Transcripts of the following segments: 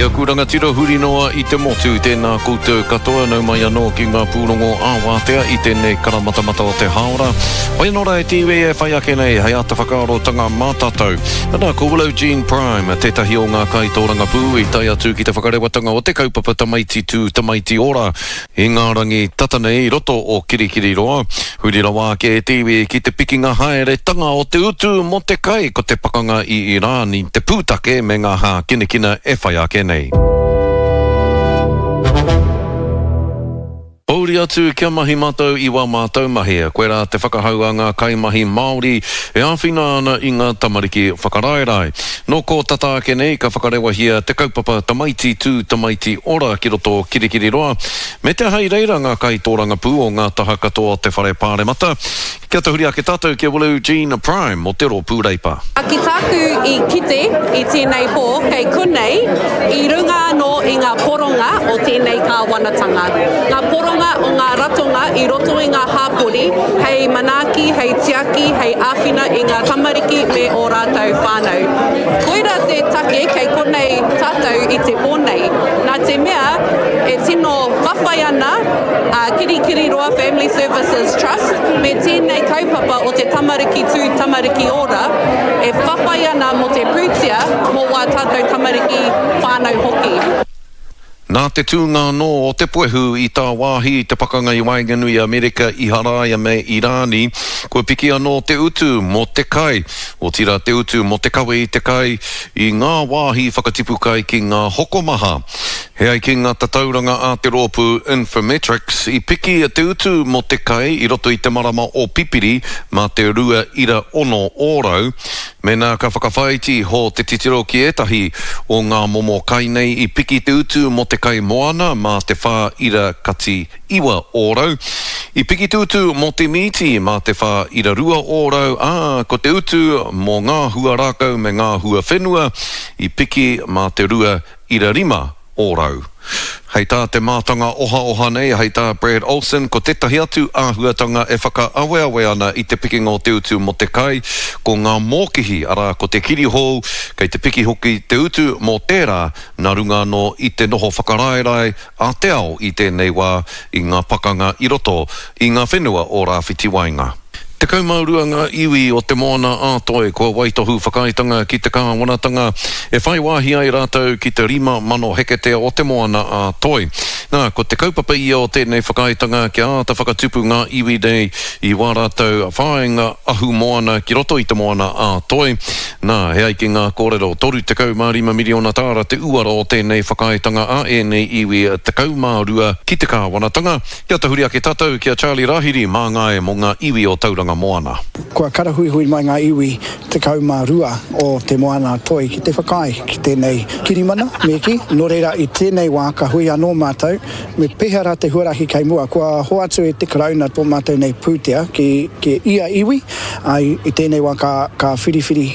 Kia kuranga tira huri noa I te motu tēnā koutou katoa nau mai anō ki ngā pūrongo āwātea I tēnei karamatamata o te haora. Pai anōra e tiwe e whai ake nei, hei ata whakaarotanga mātātou. Nā ko Willow Jean Prime, tētahi o ngā kaitōranga pū I tai atu ki te whakarewatanga o te kaupapa tamaiti tū tamaiti ora. I ngā rangi tatanei roto o kirikiri roa. Huri rawa ke e tiwe ki te pikinga haere tanga o te utu mo te kai ko te pakanga I Iran I te pūtake me ngā hā kinekina e whai ake nei. Pauri atu kia mahi mātou I wā mātou mahia. Koe rā te whakahau a ngā kaimahi Māori e āwhina ana I ngā tamariki whakaraerai. Nō ko tata ake nei ka whakarewa hia te kaupapa tamaiti tū tamaiti ora ki roto kirikiri roa. Me te hai reira ngā kaitōranga pū o ngā taha katoa te whare pāremata. Kia te huri ake tātou kia Willow Jean Prime o te ro pūreipa. Ki tāku I kite I tēnei pō kei kunei I runga no I ngā poronga o tēnei kāwanatanga. Ngā poronga o ngā ratonga I roto I ngā hāpori, hei manaki, hei tiaki, hei āwhina I ngā tamariki me o rātou whānau. Koira te take kei konei tātou I te pōnei. Nā te mea, e tino whawhai ana Kirikiri Roa Family Services Trust me tēnei kaupapa o te tamariki tū tamariki ora e whawhai ana mo te pūtia mo wā tātou tamariki whānau hoki. Nā te tūngā no o te poehu I tā wāhi te pakanga I Wainganui Amerika I Haraia me Irani, ko piki anō te utu mo te kai, o tira te utu mo te kawe I te kai I ngā wāhi whakatipu kai ki ngā hokomaha. Hei ki ngā tatauranga a te rōpū Infometrics I piki a te utu mo te kai I roto I te marama o pipiri ma te rua ira ono ōrau, me nā ka whakawhaiti ho te titiro ki etahi o ngā momo kai nei I piki te utu mo te kai moana ma te whā ira kati iwa ōrau. I piki te utu mo te miti ma te whā ira rua ōrau, ko te utu mo ngā hua rākau me ngā hua whenua I piki ma te rua ira rima ōrau. Hei tā te mātanga oha nei, hei tā Brad Olsen, ko tetahi atu āhuatanga e whaka-awe ana I te piki ngō te utu mo te kai, ko ngā mōkihi ara ko te kirihou, kei te piki hoki te utu mo tērā, nā runga no I te noho whakaraerai a te ao I tēnei wā I ngā pakanga I roto I ngā whenua o Rāwhiti Wainga. Te kaumaurua ngā iwi o te moana ātoe kua waitohu whakaitanga ki te kāwanatanga e whai wāhi ai rātou ki te 5 mano heketea o te moana ātoe. Nā, ko te kaupapa ia o tēnei whakaitanga ki āta whakatupu ngā iwi nei I wā rātou whāinga ahu moana ki roto I te moana ātoe. Nā, he ai ki ngā kōrero 35 miliona tāra te uara o tēnei whakaitanga a e nei iwi te kaumaurua ki te kāwanatanga. Kia te huri ake tātou kia Charlie Rahiri mā ngai mo ngā iwi o tauranga moana. Kua karahui mai ngā iwi te kaumārua o te moana toi ki te whakai ki tēnei kirimana meki. Nō reira I tēnei wā ka hui anō mātou me pehara te huarahi kei mua. Kua hoatu e te karauna tō mātou nei pūtea ki ia iwi. Ai I tēnei wā ka whiriwhiri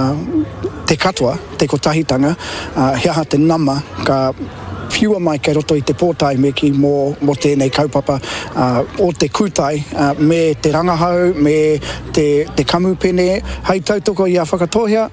te katoa, te kotahitanga, hiaha te nama ka whiua mai kei roto I te pōtai meki mo tēnei kaupapa o te kūtai me te rangahau, me te kamupene, hei tautoko I a whakatohia.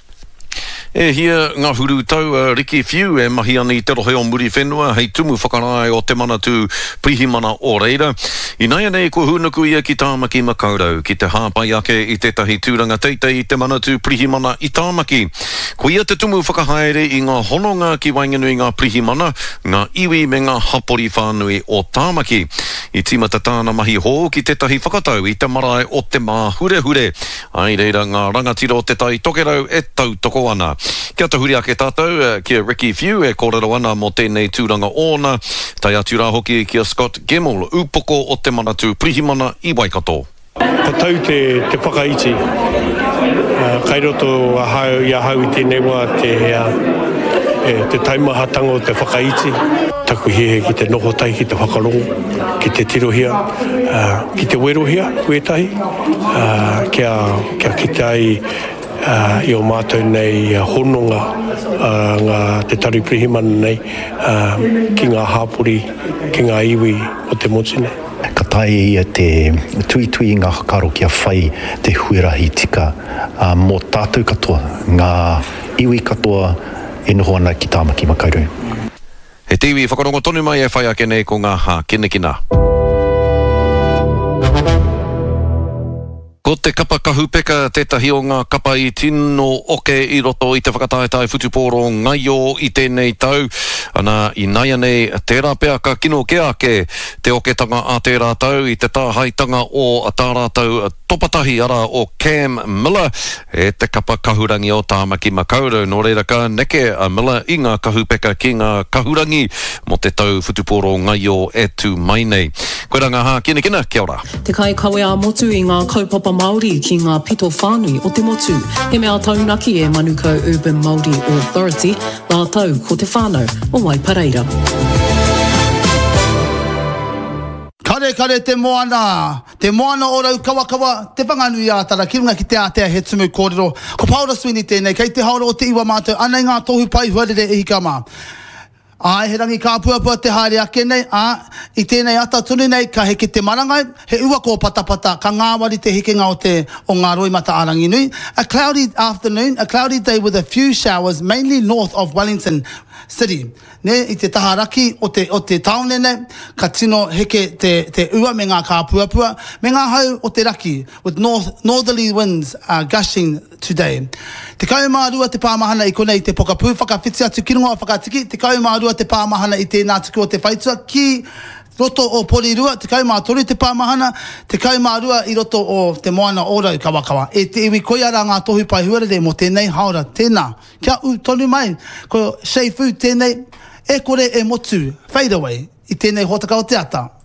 E hia ngā huru tau Ricky Few e mahi ana I te rohe o muri whenua hei tumu whakarae o te manatu prihimana o reira. I nei anei ko hunaku ia ki Tāmaki Makaurau ki te hāpai ake I tetahi tūranga teitei I te manatu prihimana I Tāmaki. Ko ia te tumu whakahaere I ngā hononga ki Wainganui ngā prihimana, ngā iwi me ngā hapori whānui o Tāmaki. I timata tāna mahi hō ki tetahi whakatau I te marae o te mā hure. Ai reira ngā rangatira o te tai tokerau e tautoko ana. Kia te huri ake tātou, kia Ricky Few e kōrero ana mo tēnei tūranga ōna, tai atu rā hoki kia Scott Gemmell, upoko o te manatu prihimana I Waikato. Ka tau te whakaiti, kai roto ia hau I tēnei wā te taimahatanga o te whakaiti, taku hehe ki te nohotai, ki te whakarongo, ki te tirohia, ki te werohia, kuetahi, kia kitai I o mātou nei hononga ngā te tari prihimana nei ki ngā hāpori, ki ngā iwi o te motine. Ka tae ia te tui ngā hakaro kia whai te huirahi tika mō tātou katoa, ngā iwi katoa e noho ana ki tāmaki makauru. He tiwi whakarongo tonu mai e whai ake nei ko ngā hā kinekina. Ko te kapa kahupeka, tētahi o ngā kapa I tino oke I roto I te whakataetai whutupōro ngaio I tēnei tau. Ana I naia nei tērā pea ka kino ke ake te oketanga a tērā tau I te tāhaitanga o tā rātau topatahi ara o Cam Miller e te kapa kahurangi o Tāmaki Makaurau. Nō reira ka neke a Miller I ngā kahupeka ki ngā kahurangi mo te tau whutupōro ngaio e tu mai nei. Koe rā ngā hā kinekina, kia ora. Te kai kawe a motu I ngā kaupapa Māori ki ngā pito whānui o te motu. He mea taunaki e Manukau Urban Māori Authority, nā tau ko te whānau o Waipareira. Kare te moana o rau kawa, te whanganui ātara, ki runga ki te ātea he tumu kōrero. Ko Paula Sweeney tēnei, kei te haora o te iwa mātou, anei ngā tohu pai huarere e hika mā. He rangi ka puapua te haere ake nei, I tēnei ata tunu nei, ka heke te marangai, he ua ko patapata, ka ngāwari te hekenga o ngā roimata arangi nui. A cloudy afternoon, a cloudy day with a few showers, mainly north of Wellington City. Ne, I te taharaki o te taone nei, ka tino heke te ua me ngā ka puapua, me ngā hau o te raki, with northerly winds gushing today. Te kaumārua te pāmahana I konei te pokapū, whakawhiti atu ki runga o whakatiki, te kaumārua te pāmahana I tēnā tuku o te whaitua, ki roto o Porirua, te kaumātoru te pāmahana, te kaumārua I roto o te moana o rau kawakawa. E te iwi koe ara ngā tohu pai huarere mo tēnei haora, tēnā. Kia u tonu mai, ko Shei Fu tēnei, e kore e motu, fade away, I tēnei hotaka o te ata.